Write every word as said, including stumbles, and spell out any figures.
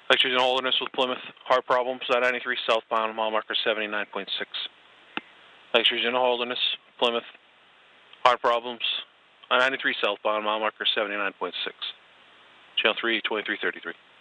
Lectures in Holderness with Plymouth. Heart problems. I ninety-three southbound, mile marker seventy-nine point six. Lectures in Holderness, Plymouth. Heart problems. I ninety-three southbound, mile marker seventy-nine point six. Channel three, twenty-three thirty-three.